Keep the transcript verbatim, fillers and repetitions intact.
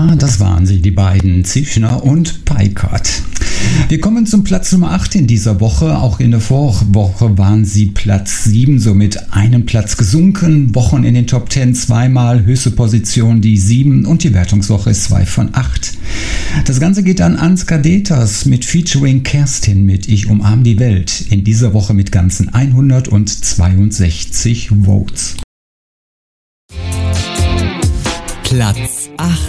Ja, das waren sie, die beiden, Zischner und Peikert. Wir kommen zum Platz Nummer acht in dieser Woche. Auch in der Vorwoche waren sie Platz sieben, somit einen Platz gesunken. Wochen in den Top zehn zweimal, höchste Position die sieben und die Wertungswoche ist zwei von acht. Das Ganze geht an Ansgar Deters mit Featuring Kerstin mit Ich umarm die Welt. In dieser Woche mit ganzen hundertzweiundsechzig Votes. Platz acht.